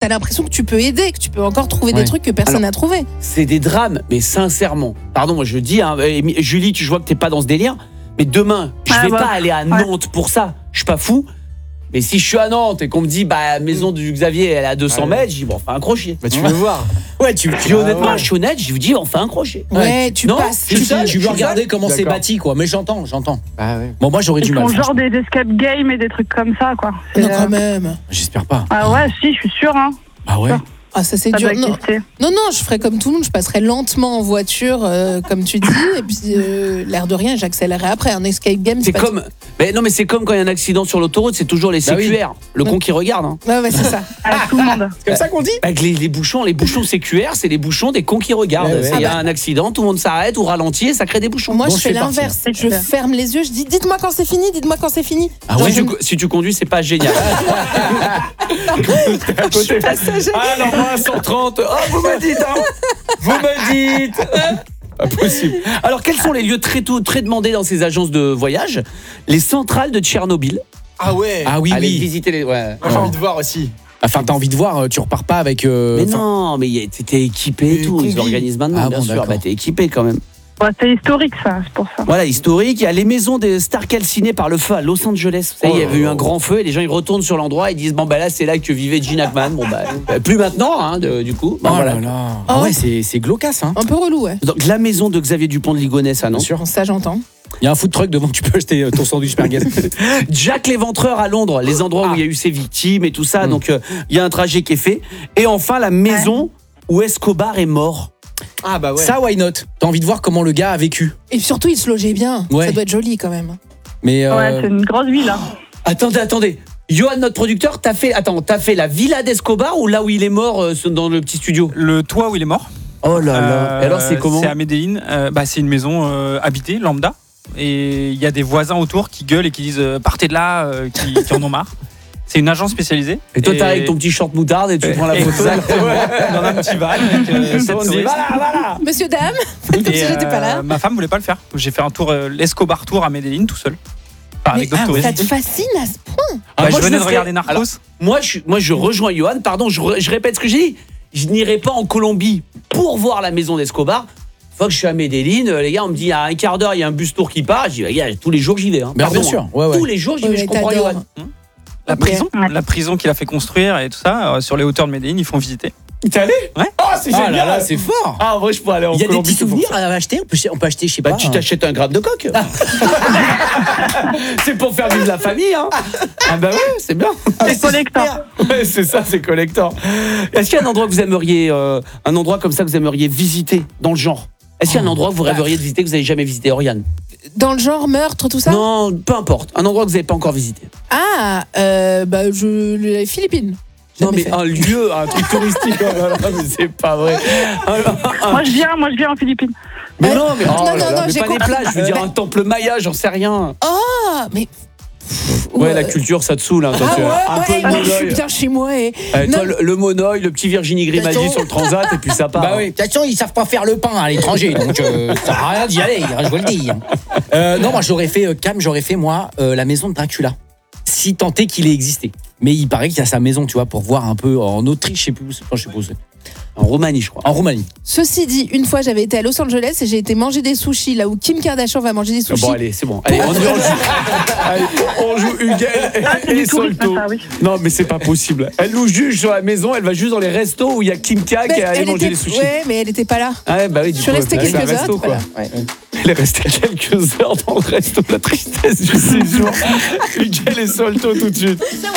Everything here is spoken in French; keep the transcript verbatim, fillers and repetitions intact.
t'as l'impression que tu peux aider, que tu peux encore trouver Ouais. des trucs que personne n'a trouvé. C'est des drames, mais sincèrement. Pardon, moi je dis, hein, Julie, tu vois que t'es pas dans ce délire, mais demain, je Ah vais bah, pas aller à Nantes ouais. pour ça. Je suis pas fou. Mais si je suis à Nantes et qu'on me dit, bah, la maison du Xavier, elle est à deux cents mètres, je dis, bon, on fait un crochet. Bah, tu veux voir. Ouais, tu, tu ah, honnêtement, ouais. je suis honnête, je vous dis, on fait un crochet. Ouais, Ouais, tu non, passes. Tu, Je suis sais, seul, tu je veux suis regarder seul. comment c'est D'accord. bâti, quoi. Mais j'entends, j'entends. Ah ouais. Bon, moi, j'aurais Ils du mal. font genre franchement. des escape games et des trucs comme ça, quoi. C'est, Non, quand euh, même. J'espère pas. Ah ouais, si, je suis sûre, hein. Ah ouais. Ah, ça c'est Ça dur. doit Non. exister. non, non, je ferais comme tout le monde, je passerais lentement en voiture, euh, comme tu dis, et puis euh, l'air de rien, j'accélérerais après. Un escape game, C'est c'est pas comme. Mais non, mais c'est comme quand il y a un accident sur l'autoroute, c'est toujours les Bah oui. C Q R. Le con qui regarde. Hein. Ouais, ouais, c'est ça. À tout le monde. C'est comme ça qu'on dit. Avec les, les bouchons, les bouchons C Q R, c'est les bouchons des cons qui regardent. Ouais, ouais. Il y a Ah bah. un accident, tout le monde s'arrête ou ralentit et ça crée des bouchons. Moi, Bon, je je fais fais partie, l'inverse. hein. Je ferme les yeux, je dis dites-moi quand c'est fini, dites-moi quand c'est fini. Ah Genre, ouais, si, je tu, si tu conduis, c'est pas génial. je suis passager. Ah non, moi cent trente. Ah, vous me dites, hein. Vous me dites. Pas possible. Alors, quels sont les lieux très, tôt, très demandés dans ces agences de voyage? Les centrales de Tchernobyl. Ah ouais. Ah oui, Allez oui. visiter les. Ouais. Moi, j'ai envie de voir aussi. Enfin, t'as envie de voir, euh, tu repars pas avec. euh, Mais enfin, non, mais y a- t'es équipé et Mais tout. combi. Ils organisent maintenant, Ah bien bon, sûr. d'accord. Bah, t'es équipé quand même. Ouais, c'est historique, ça, c'est pour ça. Voilà, historique. Il y a les maisons des stars calcinées par le feu à Los Angeles. Vous savez, il y avait eu un grand feu et les gens ils retournent sur l'endroit et disent bon bah là c'est là que vivait Gene Hackman. Bon bah euh, plus maintenant, hein, de- du coup. Bah, Oh voilà. là là. Ah ouais, c'est c'est glaucasse, hein. Un peu relou, ouais. Donc la maison de Xavier Dupont de Ligonnès, ça non. Bien sûr. Bon, ça, j'entends. Il y a un food truck devant que tu peux acheter euh, ton sandwich merguez. Jack l'Éventreur à Londres, les endroits où il y a eu ses victimes et tout ça. Mm. Donc euh, il y a un trajet qui est fait. Et enfin la maison où Escobar est mort. Ah bah ouais. Ça, why not? T'as envie de voir comment le gars a vécu. Et surtout, il se logeait bien. Ouais. Ça doit être joli quand même. Mais euh, Ouais, c'est une grosse ville, hein. Attendez, attendez. Johan, notre producteur, t'as fait, attends, t'as fait la villa d'Escobar ou là où il est mort euh, dans le petit studio? Le toit où il est mort. Oh là là. Euh, Et alors c'est comment? C'est à Medellín. Euh, bah, c'est une maison euh, habitée, lambda. Et il y a des voisins autour qui gueulent et qui disent euh, partez de là, euh, qui, qui en ont marre. C'est une agence spécialisée. Et toi, t'as avec ton petit short moutarde et tu prends la photo. Exactement. Dans un petit van. Avec, euh, sept On dit touristes. voilà, voilà. Monsieur, dame, comme si Et, j'étais pas là. euh, ma femme voulait pas le faire. J'ai fait un tour, euh, l'Escobar Tour à Medellín tout seul. Enfin, avec Mais d'autres touristes. ça te fascine à ce point? Ah, Bah, moi, je venais le de ferais. regarder Narcos. Alors, moi, je, moi, je rejoins Johan. Pardon, je, je répète ce que j'ai dit. Je n'irai pas en Colombie pour voir la maison d'Escobar. Une fois que je suis à Medellín, euh, les gars, on me dit à un quart d'heure, il y a un bus tour qui part. Je dis, bah, gars, tous les jours, j'y vais. Hein. bien, Pardon, bien sûr. hein. Ouais, ouais. Tous les jours, j'y Ouais, vais. Je mais comprends t'adores. Johan. La Ok. prison, Ouais. la prison qu'il a fait construire et tout ça, euh, sur les hauteurs de Medellín, ils font visiter. T'es allé? Ouais. Oh, c'est Ah génial. là là, c'est fort. Ah, en vrai, je pourrais aller en Il y a des Colombie. petits c'est pour souvenirs ça. à acheter. On peut, on peut acheter, je sais Bah, pas. tu un- t'achètes un grappe de coque. C'est pour faire vivre la famille, hein. Ah bah ouais, c'est bien. C'est collector. Ouais, c'est ça, c'est collector. Est-ce qu'il y a un endroit que vous aimeriez, euh, un endroit comme ça que vous aimeriez visiter dans le genre? Est-ce qu'il y a un endroit que vous rêveriez de visiter que vous n'avez jamais visité, Oriane? Dans le genre meurtre, tout ça? Non, peu importe. Un endroit que vous n'avez pas encore visité. Ah, euh, bah, je, les Philippines. Non, Jamais mais fait. un lieu, un truc touristique. Oh là là, mais c'est pas vrai. Un- un- Moi, je viens, moi, je viens en Philippines. mais non, mais, oh Non, là non, là, non, mais j'ai pas des compris. plages. Je veux dire un temple maya, j'en sais rien. Ah, mais. Ouais, la culture, ça te saoule. Hein, toi, Ah tu- ouais, un peu ouais, de moi, je suis monoeil. bien chez moi et. Euh, toi, Non. le, le monoeil, le petit Virginie Grimaldi Attends. sur le transat, et puis ça part. Bah oui, de toute façon, ils savent pas faire le pain à l'étranger, donc euh, ça sert à rien d'y aller, hein, je vous le dis. hein. Euh, non, moi j'aurais fait, euh, Cam, j'aurais fait moi euh, la maison de Dracula, si tant est qu'il ait existé. Mais il paraît qu'il y a sa maison, tu vois, pour voir un peu en Autriche, je sais plus où c'est, enfin, je sais pas où c'est. En Roumanie, je crois. En Roumanie. Ceci dit, une fois j'avais été à Los Angeles et j'ai été manger des sushis là où Kim Kardashian va manger des sushis. Bon, allez, c'est bon. Allez, on, y- on joue. Allez, on joue Hugues Ah, c'est et, et du tourisme, Solto. ça, oui. Non, mais c'est pas possible. Elle nous juge sur la maison, elle va juste dans les restos où il y a Kim K Mais qui est allée elle manger était, des sushis. ouais, mais elle était pas là. Ah ouais, bah oui, du Je suis coup, restée bah, c'est quelques un heures. resto, elle était quoi. pas là. Ouais. Elle est restée quelques heures dans le resto, la tristesse du séjour. Hugues et Solto tout de suite.